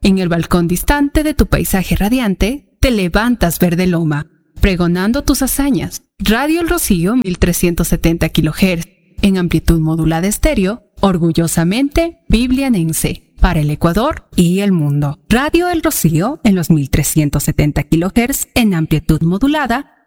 En el balcón distante de tu paisaje radiante, te levantas verde loma, pregonando tus hazañas. Radio El Rocío, 1370 kHz, en amplitud modulada estéreo, orgullosamente biblianense, para el Ecuador y el mundo. Radio El Rocío, en los 1370 kHz, en amplitud modulada,